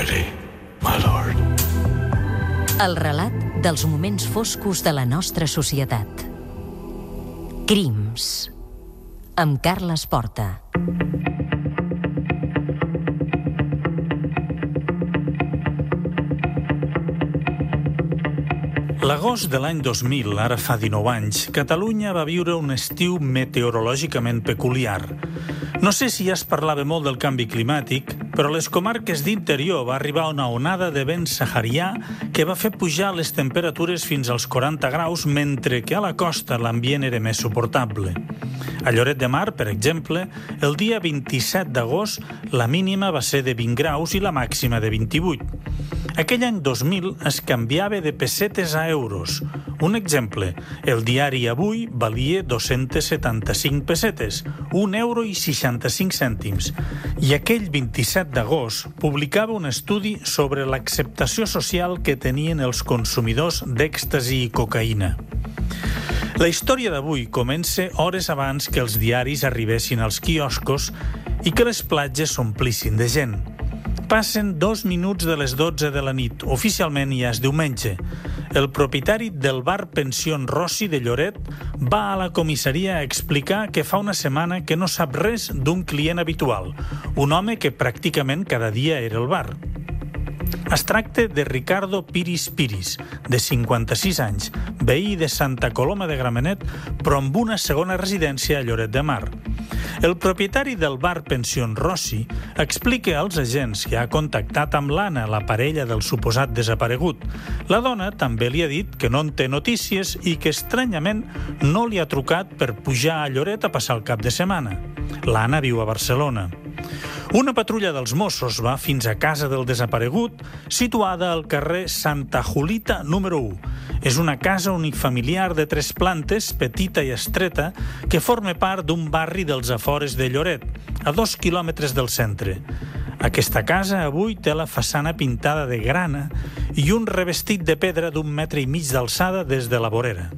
ready, my lord. El relat dels moments foscos de la nostra societat. Crims, amb Carles Porta. L'agost de l'any 2000, ara fa 19 anys, Catalunya va viure un estiu meteorològicament peculiar. No sé si ja es parlava molt del canvi climàtic, però a les comarques d'interior va arribar una onada de vent saharià que va fer pujar les temperatures fins als 40 graus, mentre que a la costa l'ambient era més suportable. A Lloret de Mar, per exemple, el dia 27 d'agost la mínima va ser de 20 graus i la màxima de 28. Aquell any 2000 es canviava de pessetes a euros. Un exemple, el diari Avui valia 275 pessetes, 1,65 €. I aquell 27 d'agost publicava un estudi sobre l'acceptació social que tenien els consumidors d'èxtasi i cocaïna. La història d'avui comença hores abans que els diaris arribessin als quioscos i que les platges s'omplissin de gent. Passen 2 minuts de les 12 de la nit. Oficialment ja és diumenge. El propietari del bar Pension Rossi de Lloret va a la comissaria a explicar que fa una setmana que no sap res d'un client habitual, un home que pràcticament cada dia era al bar. Es tracta de Ricardo Piris Piris, de 56 anys, veí de Santa Coloma de Gramenet, però amb una segona residència a Lloret de Mar. El propietari del bar Pension Rossi explica als agents que ha contactat amb l'Anna, la parella del suposat desaparegut. La dona també li ha dit que no en té notícies i que estranyament no li ha trucat per pujar a Lloret a passar el cap de setmana. L'Anna viu a Barcelona. Una patrulla dels Mossos va fins a casa del desaparegut, situada al carrer Santa Julita número 1. És una casa unifamiliar de 3 plantes, petita i estreta, que forma part d'un barri dels afores de Lloret, a 2 quilòmetres del centre. Aquesta casa avui té la façana pintada de grana i un revestit de pedra d'1,5 metres d'alçada des de la vorera.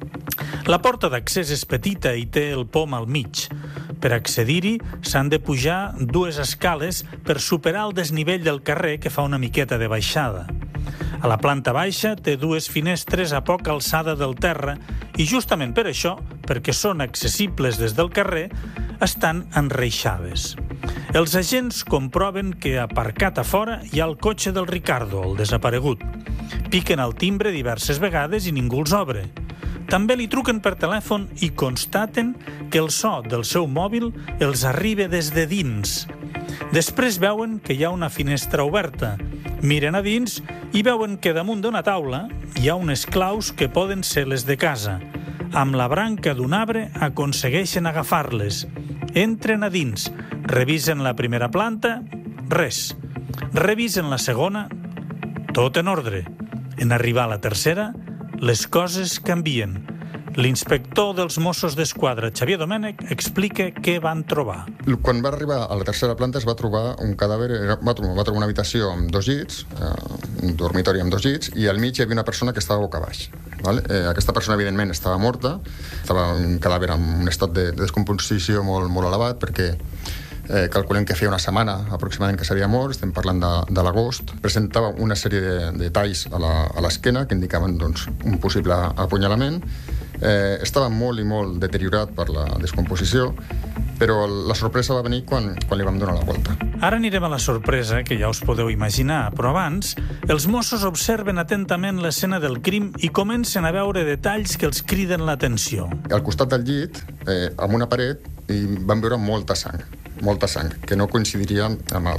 La porta d'accés és petita i té el pom al mig. Per accedir-hi s'han de pujar 2 escales per superar el desnivell del carrer, que fa una miqueta de baixada. A la planta baixa té 2 finestres a poca alçada del terra i justament per això, perquè són accessibles des del carrer, estan enreixades. Els agents comproven que aparcat a fora hi ha el cotxe del Ricardo, el desaparegut. Piquen al timbre diverses vegades i ningú els obre. També li truquen per telèfon i constaten que el so del seu mòbil els arriba des de dins. Després veuen que hi ha una finestra oberta. Miren a dins i veuen que damunt d'una taula hi ha unes claus que poden ser les de casa. Amb la branca d'un arbre aconsegueixen agafar-les. Entren a dins, revisen la primera planta, res. Revisen la segona, tot en ordre. En arribar a la tercera, les coses canvien. L'inspector dels Mossos d'Esquadra, Xavier Domènech, explica què van trobar. Quan va arribar a la tercera planta es va trobar un cadàver, va trobar una habitació amb 2 llits, un dormitori amb 2 llits, i al mig hi havia una persona que estava boca baix. Vale? Aquesta persona, evidentment, estava morta, estava un cadàver en un estat de descomposició molt elevat, perquè calculem que feia una setmana aproximadament que s'havia mort, estem parlant de l'agost. Presentava una sèrie de talls a l'esquena que indicaven doncs, un possible apunyalament. Estava molt i molt deteriorat per la descomposició, però la sorpresa va venir quan li vam donar la volta. Ara anirem a la sorpresa, que ja us podeu imaginar, però abans, els Mossos observen atentament l'escena del crim i comencen a veure detalls que els criden l'atenció. Al costat del llit, amb una paret, hi van veure molta sang, que no coincidiria amb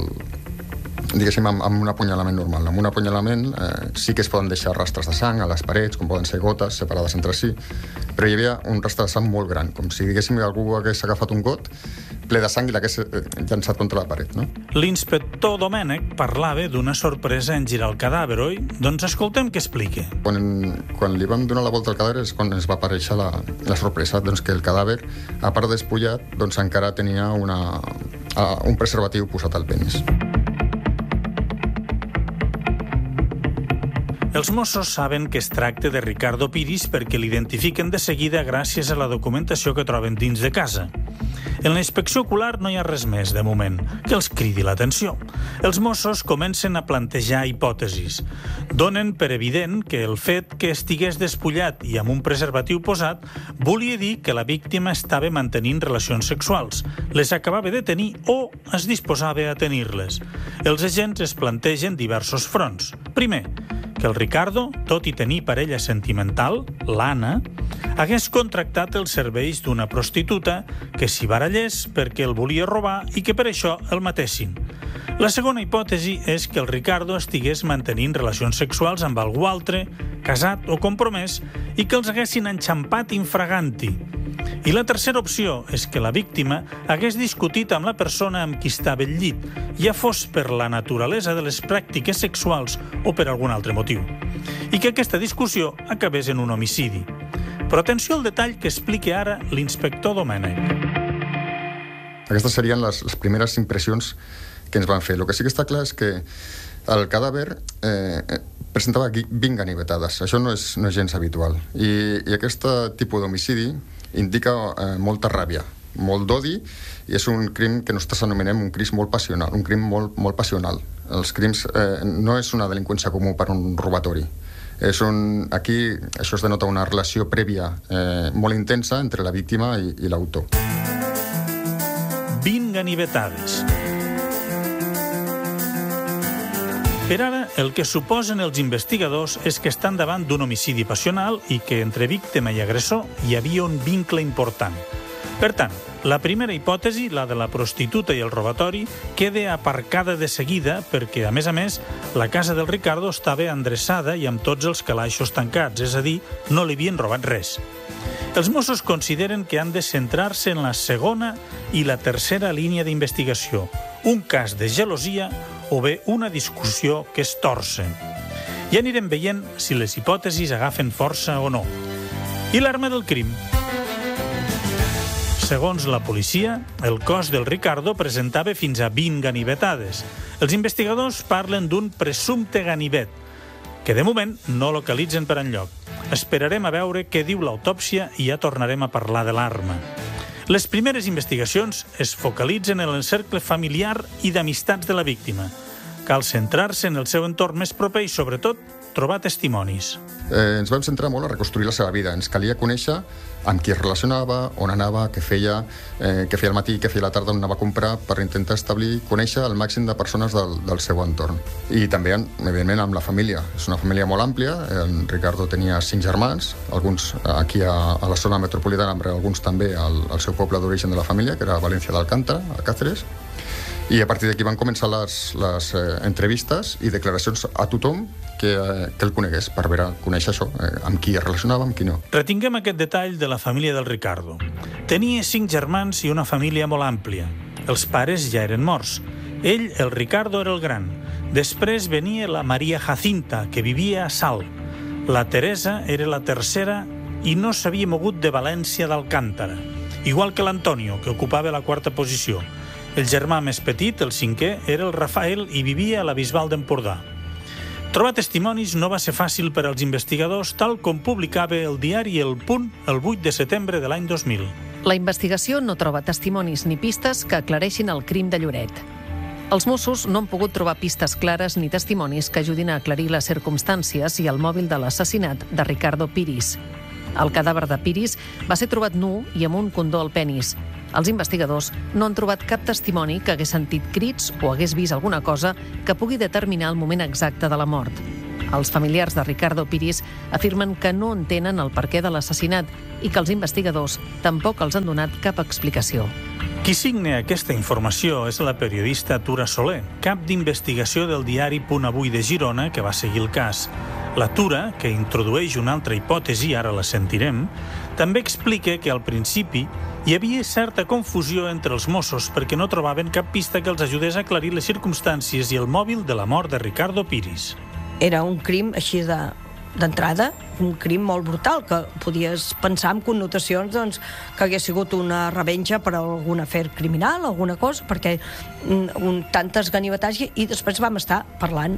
amb un apunyalament normal. Amb un apunyalament sí que es poden deixar rastres de sang a les parets, com poden ser gotes separades entre si, però hi havia un rastre de sang molt gran, com si diguéssim que algú hagués agafat un got ple de sang i l'hagués llançat contra la paret, no? L'inspector Domènech parlava d'una sorpresa en girar el cadàver, oi? Doncs escoltem què explica. Quan li vam donar la volta al cadàver és quan ens va aparèixer la sorpresa, doncs que el cadàver, a part despullat, doncs encara tenia un preservatiu posat al penis. Els Mossos saben que es tracta de Ricardo Piris perquè l'identifiquen de seguida gràcies a la documentació que troben dins de casa. En la inspecció ocular no hi ha res més, de moment, que els cridi l'atenció. Els Mossos comencen a plantejar hipòtesis. Donen per evident que el fet que estigués despullat i amb un preservatiu posat volia dir que la víctima estava mantenint relacions sexuals, les acabava de tenir o es disposava a tenir-les. Els agents es plantegen diversos fronts. Primer, que el Ricardo, tot i tenir parella sentimental, l'Anna, hagués contractat els serveis d'una prostituta que s'hi barallés perquè el volia robar i que per això el matessin. La segona hipòtesi és que el Ricardo estigués mantenint relacions sexuals amb algú altre, casat o compromès, i que els haguessin enxampat infraganti. I la tercera opció és que la víctima hagués discutit amb la persona amb qui estava al llit, ja fos per la naturalesa de les pràctiques sexuals o per algun altre motiu, i que aquesta discussió acabés en un homicidi. Però atenció al detall que explica ara l'inspector Domènech. Aquestes serien les primeres impressions que ens van fer. El que sí que està clar és que el cadàver presentava 20 ganivetades. Això no és gens habitual. I aquest tipus d'homicidi indica molta ràbia, molt d'odi, i és un crim que nosaltres anomenem un crim molt passional, un crim molt passional. Els crims no és una delinqüència comú per un robatori. Aquí això es denota una relació prèvia molt intensa entre la víctima i l'autor. 20 ganivetades. Per ara, el que suposen els investigadors és que estan davant d'un homicidi passional i que entre víctima i agressor hi havia un vincle important. Per tant, la primera hipòtesi, la de la prostituta i el robatori, queda aparcada de seguida perquè, a més, la casa del Ricardo estava endreçada i amb tots els calaixos tancats, és a dir, no li havien robat res. Els Mossos consideren que han de centrar-se en la segona i la tercera línia d'investigació, un cas de gelosia o bé una discussió que es torça. Ja anirem veient si les hipòtesis agafen força o no. I l'arma del crim? Segons la policia, el cos del Ricardo presentava fins a 20 ganivetades. Els investigadors parlen d'un presumpte ganivet, que de moment no localitzen per enlloc. Esperarem a veure què diu l'autòpsia i ja tornarem a parlar de l'arma. Les primeres investigacions es focalitzen en el cercle familiar i d'amistats de la víctima. Cal centrar-se en el seu entorn més proper i, sobretot, trobar testimonis. Ens vam centrar molt a reconstruir la seva vida. Ens calia conèixer amb qui es relacionava, on anava, què feia al matí, què feia a la tarda, on anava a comprar, per intentar conèixer el màxim de persones del seu entorn. I també, evidentment, amb la família. És una família molt àmplia. En Ricardo tenia 5 germans, alguns aquí a la zona metropolitana, però alguns també al seu poble d'origen de la família, que era València d'Alcántara, a Cáceres. I a partir d'aquí van començar les entrevistes i declaracions a tothom que el conegués, per conèixer això, amb qui es relacionava, amb qui no. Retinguem aquest detall de la família del Ricardo. Tenia 5 germans i una família molt àmplia. Els pares ja eren morts. Ell, el Ricardo, era el gran. Després venia la Maria Jacinta, que vivia a Salt. La Teresa era la tercera i no s'havia mogut de València d'Alcántara. Igual que l'Antonio, que ocupava la 4a posició. El germà més petit, el 5è, era el Rafael i vivia a la Bisbal d'Empordà. Trobar testimonis no va ser fàcil per als investigadors, tal com publicava el diari El Punt el 8 de setembre de l'any 2000. La investigació no troba testimonis ni pistes que aclareixin el crim de Lloret. Els Mossos no han pogut trobar pistes clares ni testimonis que ajudin a aclarir les circumstàncies i el mòbil de l'assassinat de Ricardo Piris. El cadàver de Piris va ser trobat nu i amb un condó al penis. Els investigadors no han trobat cap testimoni que hagués sentit crits o hagués vist alguna cosa que pugui determinar el moment exacte de la mort. Els familiars de Ricardo Piris afirmen que no entenen el perquè de l'assassinat i que els investigadors tampoc els han donat cap explicació. Qui signa aquesta informació és la periodista Tura Soler, cap d'investigació del diari Punt Avui de Girona, que va seguir el cas. La Tura, que introdueix una altra hipòtesi, ara la sentirem, també explica que al principi hi havia certa confusió entre els Mossos perquè no trobaven cap pista que els ajudés a aclarir les circumstàncies i el mòbil de la mort de Ricardo Piris. Era un crim així d'entrada, un crim molt brutal, que podies pensar en connotacions que hagués sigut una revenja per algun afer criminal, alguna cosa, perquè tantes ganivetats, i després vam estar parlant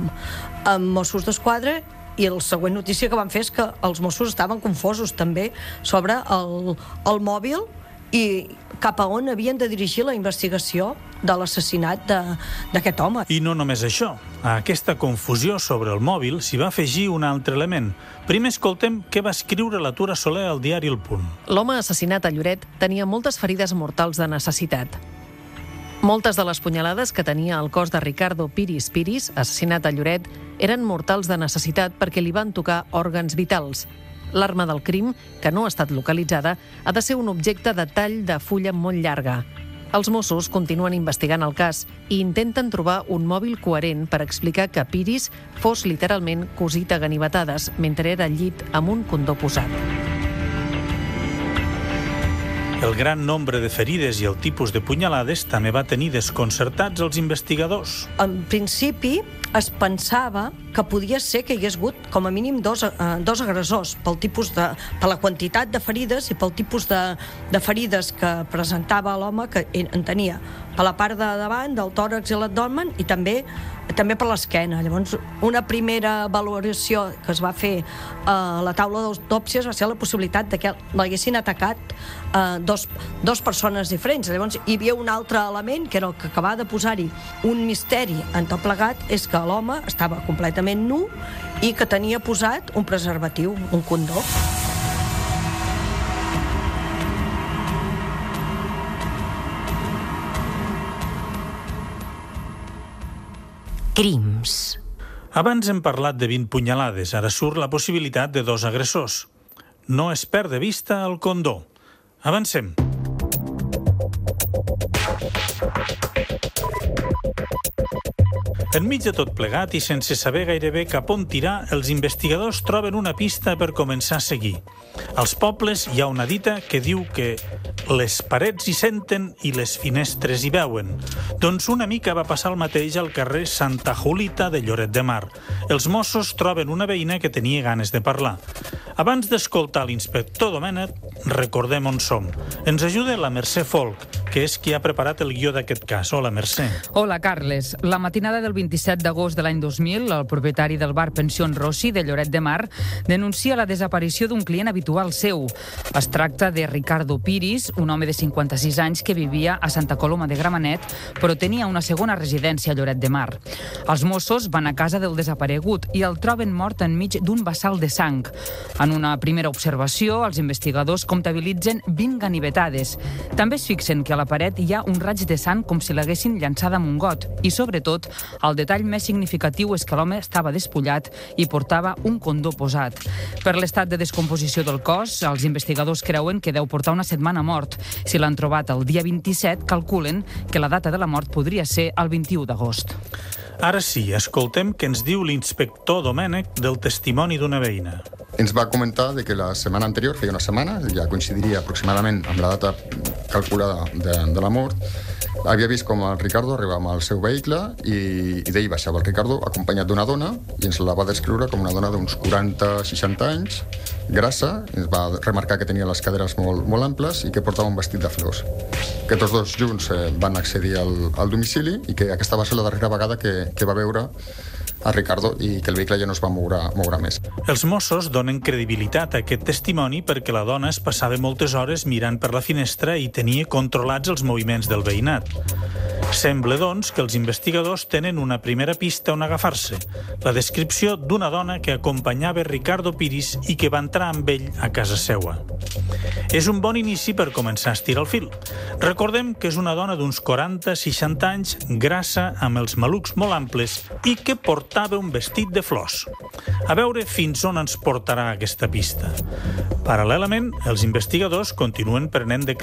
amb Mossos d'Esquadra, i la següent notícia que van fer és que els Mossos estaven confosos també sobre el mòbil, i cap a on havien de dirigir la investigació de l'assassinat d'aquest home. I no només això. A aquesta confusió sobre el mòbil s'hi va afegir un altre element. Primer escoltem què va escriure la Tura Soler al diari El Punt. L'home assassinat a Lloret tenia moltes ferides mortals de necessitat. Moltes de les punyalades que tenia al cos de Ricardo Piris, assassinat a Lloret, eren mortals de necessitat perquè li van tocar òrgans vitals. L'arma del crim, que no ha estat localitzada, ha de ser un objecte de tall de fulla molt llarga. Els Mossos continuen investigant el cas i intenten trobar un mòbil coherent per explicar que Piris fos literalment cosit a ganivetades mentre era al llit amb un condó posat. El gran nombre de ferides i el tipus de punyalades també va tenir desconcertats els investigadors. En principi es pensava que podia ser que hi hagués hagut com a mínim dos agressors per la quantitat de ferides i pel tipus de ferides que presentava l'home, que en tenia per la part de davant, del tòrax i l'abdomen, i també per l'esquena. Llavors, una primera valoració que es va fer a la taula d'autòpsies va ser la possibilitat de que l'haguessin atacat dos persones diferents. Llavors, hi havia un altre element, que era el que acabava de posar-hi un misteri en tot plegat, és que l'home estava completament nu i que tenia posat un preservatiu, un condó. Crims. Abans hem parlat de 20 punyalades, ara surt la possibilitat de 2 agressors. No es perd de vista el condó. Avancem. Enmig de tot plegat i sense saber gairebé cap on tirar, els investigadors troben una pista per començar a seguir. Als pobles hi ha una dita que diu que les parets hi senten i les finestres hi veuen. Doncs una mica va passar el mateix al carrer Santa Julita de Lloret de Mar. Els Mossos troben una veïna que tenia ganes de parlar. Abans d'escoltar l'inspector Domènech, recordem on som. Ens ajuda la Mercè Folk, que és qui ha preparat el guió d'aquest cas. Hola, Mercè. Hola, Carles. La matinada del 27 d'agost de l'any 2000, el propietari del bar Pensión Rossi de Lloret de Mar denuncia la desaparició d'un client habitual seu. Es tracta de Ricardo Piris, un home de 56 anys que vivia a Santa Coloma de Gramenet, però tenia una segona residència a Lloret de Mar. Els Mossos van a casa del desaparegut i el troben mort enmig d'un bassal de sang. En una primera observació, els investigadors comptabilitzen 20 ganivetades. També es fixen que a la paret hi ha un raig de sang com si l'haguessin llançada amb un got. I, sobretot, el detall més significatiu és que l'home estava despullat i portava un condó posat. Per l'estat de descomposició del cos, els investigadors creuen que deu portar una setmana mort. Si l'han trobat el dia 27, calculen que la data de la mort podria ser el 21 d'agost. Ara sí, escoltem què ens diu l'inspector Domènech del testimoni d'una veïna. Ens va comentar que la setmana anterior, feia una setmana, ja coincidiria aproximadament amb la data calculada de la mort, havia vist com el Ricardo arribava amb el seu vehicle i d'ell baixava el Ricardo acompanyat d'una dona i ens la va descriure com una dona d'uns 40-60 anys, grassa, ens va remarcar que tenia les caderes molt amples i que portava un vestit de flors. Que tots dos junts van accedir al domicili i que aquesta va ser la darrera vegada que va veure a Ricardo i que el vehicle ja no es va moure més. Els Mossos donen credibilitat a aquest testimoni perquè la dona es passava moltes hores mirant per la finestra i tenia controlats els moviments del veïnat. Sembla, doncs, que els investigadors tenen una primera pista on agafar-se, la descripció d'una dona que acompanyava Ricardo Piris i que va entrar amb ell a casa seua. És un bon inici per començar a estirar el fil. Recordem que és una dona d'uns 40-60 anys, grassa, amb els malucs molt amples i que portava un vestit de flors. A veure fins on ens portarà aquesta pista. Paral·lelament, els investigadors continuen prenent declaracions